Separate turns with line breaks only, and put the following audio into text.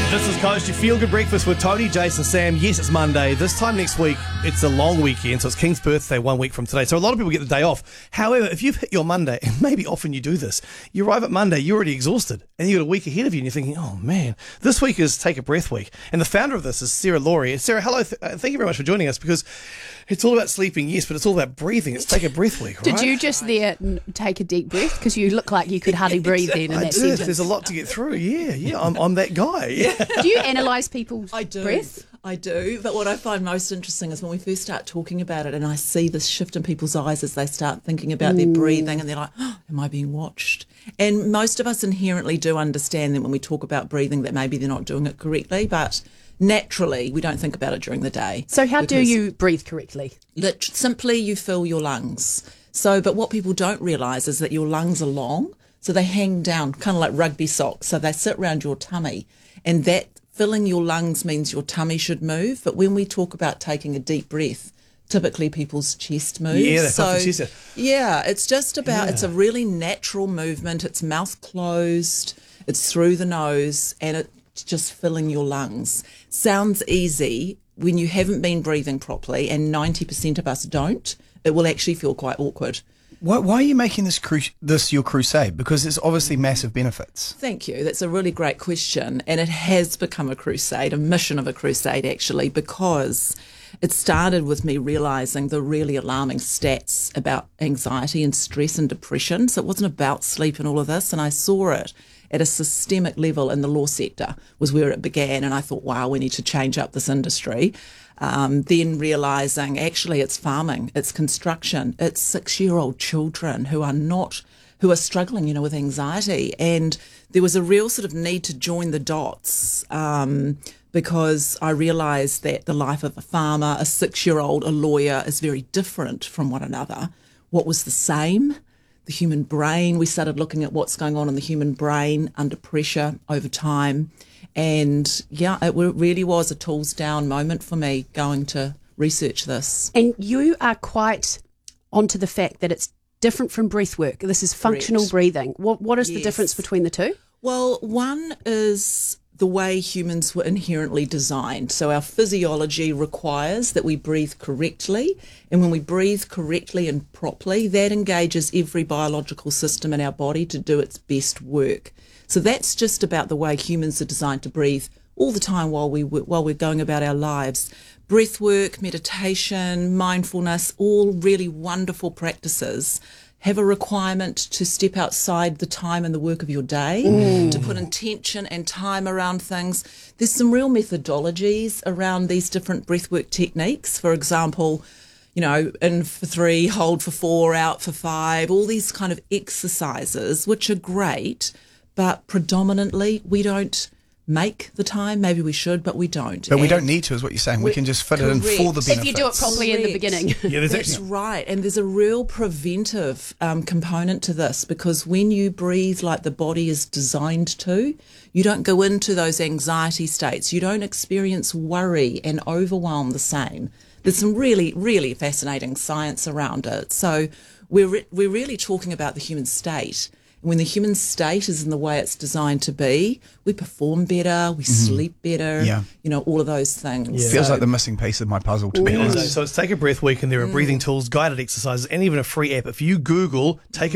This is Coast, your feel-good breakfast with Tony, Jason, Sam. Yes, it's Monday. This time next week, it's a long weekend, so it's King's birthday 1 week from today. So a lot of people get the day off. However, if you've hit your Monday, and maybe often you do this, you arrive at Monday, you're already exhausted, and you've got a week ahead of you, and you're thinking, oh man, this week is Take a Breath Week. And the founder of this is Sarah Laurie. Sarah, hello. Thank you very much for joining us, because it's all about sleeping, yes, but it's all about breathing. It's Take a Breath Week, right?
Did you just take a deep breath? Because you look like you could hardly breathe then in that sentence.
There's a lot to get through. Yeah, I'm that guy. Yeah.
Do you analyse people's breath?
I do, but what I find most interesting is when we first start talking about it and I see this shift in people's eyes as they start thinking about their breathing, and they're like, oh, am I being watched? And most of us inherently do understand that when we talk about breathing that maybe they're not doing it correctly, but naturally we don't think about it during the day.
So how do you breathe correctly?
Simply you fill your lungs. But what people don't realise is that your lungs are long, so they hang down kind of like rugby socks, so they sit around your tummy, and that filling your lungs means your tummy should move. But when we talk about taking a deep breath, typically people's chest moves.
Yeah, they puff the chest out.
Yeah, it's just about, it's a really natural movement. It's mouth closed, it's through the nose, and it's just filling your lungs. Sounds easy. When you haven't been breathing properly, and 90% of us don't, it will actually feel quite awkward.
Why are you making this your crusade? Because there's obviously massive benefits.
Thank you. That's a really great question. And it has become a crusade, a mission of a crusade, actually, because it started with me realising the really alarming stats about anxiety and stress and depression. So it wasn't about sleep and all of this. And I saw it at a systemic level in the law sector was where it began. And I thought, wow, we need to change up this industry. Then realising actually it's farming, it's construction, it's 6-year-old children who are struggling, with anxiety. And there was a real sort of need to join the dots because I realised that the life of a farmer, a 6-year-old, a lawyer is very different from one another. What was the same? The human brain. We started looking at what's going on in the human brain under pressure over time. And yeah, it really was a tools down moment for me going to research this.
And you are quite onto the fact that it's different from breath work. This is functional breathing. What is the difference between the two?
Well, one is the way humans were inherently designed. So our physiology requires that we breathe correctly. And when we breathe correctly and properly, that engages every biological system in our body to do its best work. So that's just about the way humans are designed to breathe all the time while we're going about our lives. Breath work, meditation, mindfulness, all really wonderful practices have a requirement to step outside the time and the work of your day, to put intention and time around things. There's some real methodologies around these different breathwork techniques. For example, in for 3, hold for 4, out for 5, all these kind of exercises, which are great, but predominantly we don't make the time. Maybe we should, but we don't.
But we don't need to, is what you're saying. We can just fit it in for the benefits.
If you do it properly in the beginning.
Yeah,
that's right. And there's a real preventive component to this, because when you breathe like the body is designed to, you don't go into those anxiety states. You don't experience worry and overwhelm the same. There's some really, really fascinating science around it. So we're really talking about the human state. When the human state is in the way it's designed to be, we perform better, we sleep better, all of those things.
Yeah. Feels like the missing piece of my puzzle, to be honest.
So it's Take a Breath Week, and there are breathing tools, guided exercises, and even a free app. If you Google Take